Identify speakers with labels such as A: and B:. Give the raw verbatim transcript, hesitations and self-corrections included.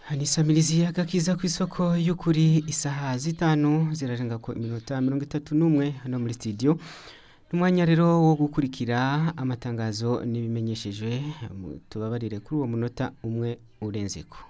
A: Hanisamirizi agakiza kw'isoko y'ukuri isaha zitanu zirarenga ko iminota mirongo itatu n'umwe hano muri studio n'umwanya rero wo gukurikira amatangazo n'ibimenyeshejwe tubabarire kuri uwo munota umwe urenzeko